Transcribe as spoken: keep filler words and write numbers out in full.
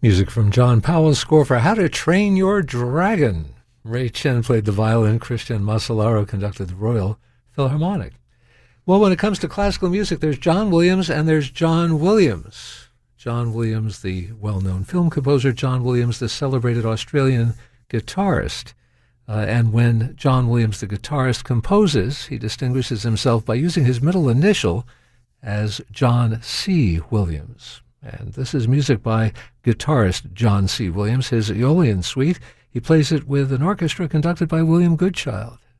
Music from John Powell's score for How to Train Your Dragon. Ray Chen played the violin. Christian Masalaro conducted the Royal Philharmonic. Well, when it comes to classical music, there's John Williams and there's John Williams. John Williams, the well-known film composer, John Williams, the celebrated Australian guitarist. Uh, and when John Williams, the guitarist, composes, he distinguishes himself by using his middle initial as John C. Williams. And this is music by guitarist John C. Williams, his Aeolian Suite. He plays it with an orchestra conducted by William Goodchild.